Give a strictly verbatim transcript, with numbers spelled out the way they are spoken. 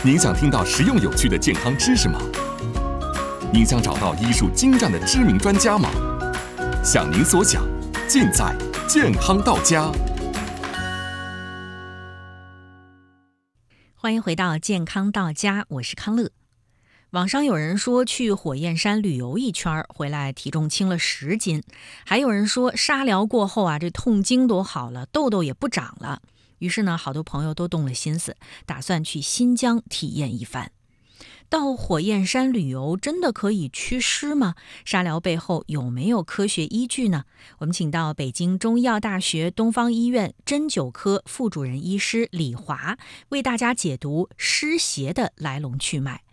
您想听到实用有趣的健康知识吗？您想找到医术精湛的知名专家吗？想您所想，尽在健康到家。 欢迎回到健康到家，我是康乐。网上有人说去火焰山旅游一圈回来体重轻了十斤，还有人说沙疗过后啊，这痛经都好了，痘痘也不长了。于是呢，好多朋友都动了心思，打算去新疆体验一番。到火焰山旅游真的可以祛湿吗？沙疗背后有没有科学依据呢？我们请到北京中医药大学东方医院针灸科副主任医师李华，为大家解读湿邪的来龙去脉。